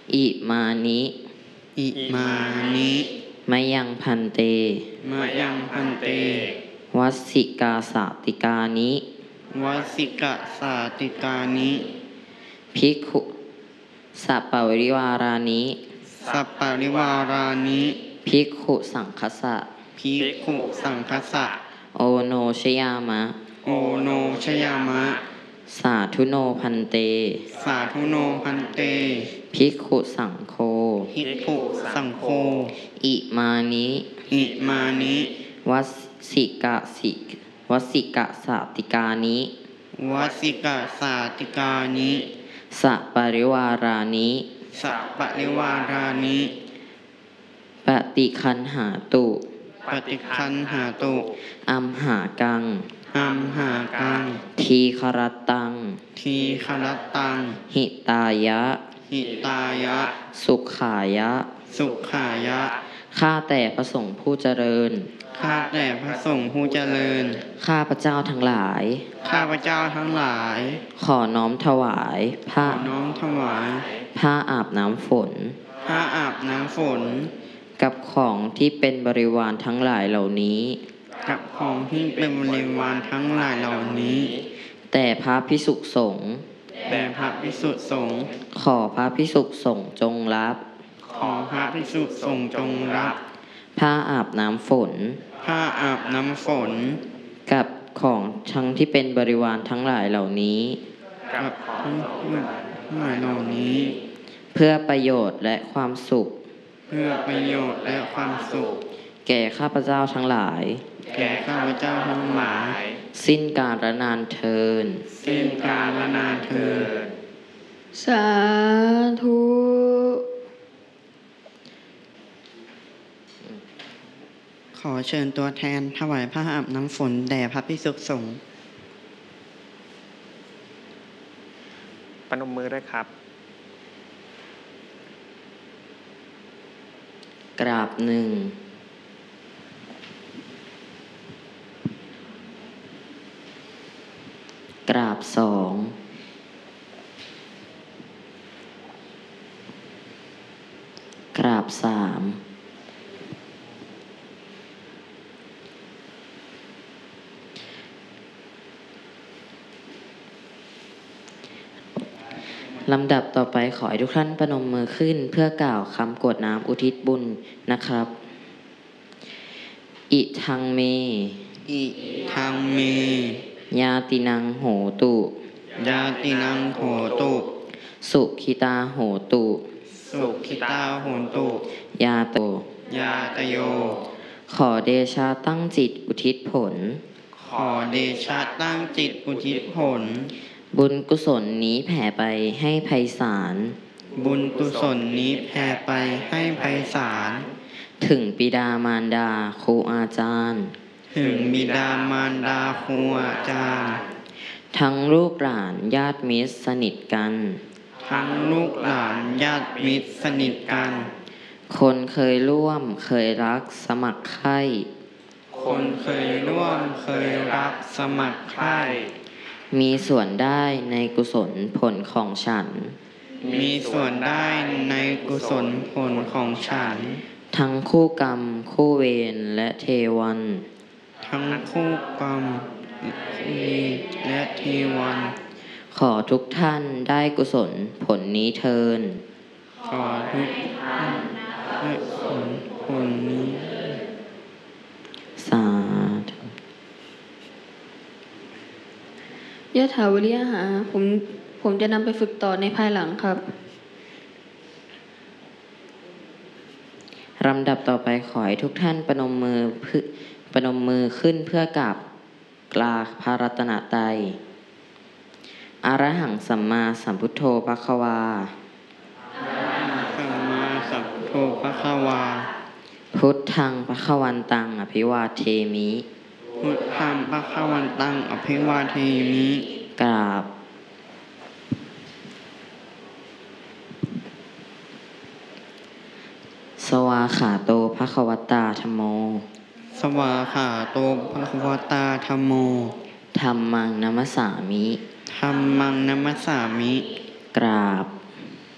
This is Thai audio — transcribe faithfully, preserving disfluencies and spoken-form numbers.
อิมานิอิมานิมะยังพันเตมะยังพันเตวัสสิกาสาติกานิวัสสิกาสาติกานิภิกขุสัปปะริวารานิสัปปะริวารานิภิกขุสังฆสสะภิกขุสังฆสสะโอโนชยามะโอโนชยามะสาธุโนพันเตสาธุโนพันเตภิกขุสังโฆภิกขุสังโฆอิมานิอิมานิวัสสิกาสิวัสสิกาสาติกานิวัสสิกาสาติกานิสัปปะริวารานิสัปปะริวารานิปฏิคันหาตุปฏิคันหาตุอัมหากังอัมหากังทีครตังทีครตังหิตายะหิตายะสุขายะสุขายะข้าแต่พระสงฆ์ผู้เจริญข้าแต่พระสงฆ์ผู้เจริญข้าพระเจ้าทั้งหลายข้าพระเจ้าทั้งหลายขอน้อมถวายผ้าน้อมถวายผ้าอาบน้ำฝนผ้าอาบน้ำฝนกับของที่เป็นบริวารทั้งหลายเหล่านี้กับของที่เป็นบริวารทั้งหลายเหล่านี้แต่พระภิกษุสงฆ์แต่พระภิกษุสงฆ์ขอพระภิกษุสงฆ์จงรับขอพระภิกษุสงฆ์จงรับผ้าอาบน้ำฝนผ้าอาบน้ำฝนกับของทั้งที่เป็นบริวารทั้งหลายเหล่านี้กับของทั้งหลายเหล่านี้เพื่อประโยชน์และความสุขเพื่อประโยชน์และความสุขแก่ข้าพเจ้าทั้งหลายแก่ข้าพเจ้าทั้งหลายสิ้นกาลนานเทินสิ้นกาลนานเทินสาธุขอเชิญตัวแทนถวายผ้าอาบน้ำฝนแด่พระภิกษุสงฆ์ปนมมือด้วยครับกราบหนึ่งกราบสองกราบสามลำดับต่อไปขอให้ทุกท่านประนมมือขึ้นเพื่อกล่าวคำกรวดน้ำอุทิศบุญนะครับอิทังเมอิทังเมญาตินังโหตุญาตินังโหตุสุขิตาโหตุสุขิตาโหตุญาโตญาตโยขอเดชะตั้งจิตอุทิศผลขอเดชะตั้งจิตอุทิศผลบุญกุศลนี้แผ่ไปให้ไพศาลบุญกุศลนี้แผ่ไปให้ไพศาลถึงบิดามารดาครูอาจารย์ถึงบิดามารดาครูอาจารย์ทั้งลูกหลานญาติมิตรสนิทกันทั้งลูกหลานญาติมิตรสนิทกันคนเคยร่วมเคยรักสมัครใคร่คนเคยร่วมเคยรักสมัครใคร่มีส่วนได้ในกุศลผลของฉันมีส่วนได้ในกุศลผลของฉันทั้งคู่กรรมคู่เวรและเทวันทั้งคู่กรรมและเทวันขอทุกท่านได้กุศลผลนี้เทินขอทุกท่านได้กุศลผลนี้สาธุยะถาวริยหาผมผมจะนำไปฝึกต่อในภายหลังครับลำดับต่อไปขอให้ทุกท่านประนมมือประนมมือขึ้นเพื่อกราบกราบพระรัตนตรัยอะระหังสัมมาสัมพุทโธภควาสัมมาสัมพุทโธภควาพุทธังภควันตังอภิวาเทมิพุทธังภควันตังอภิวาเทมิกราบสวาขาโตภควตาธัมโมสวาขาโตภควตาธัมโมธัมมังนัมสสามิธัมมังนัมสสามิกราบ